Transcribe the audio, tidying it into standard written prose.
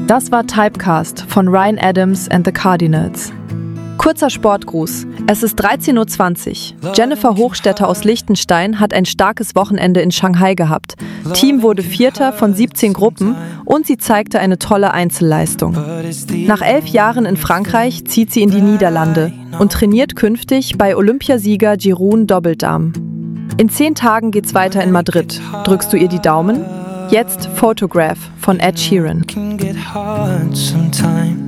Das war Typecast von Ryan Adams and the Cardinals. Kurzer Sportgruß. Es ist 13:20 Uhr. Jennifer Hochstetter aus Liechtenstein hat ein starkes Wochenende in Shanghai gehabt. Team wurde Vierter von 17 Gruppen und sie zeigte eine tolle Einzelleistung. Nach 11 Jahren in Frankreich zieht sie in die Niederlande und trainiert künftig bei Olympiasieger Jeroen Dobbeldaam. In 10 Tagen geht's weiter in Madrid. Drückst du ihr die Daumen? Jetzt Photograph von Ed Sheeran.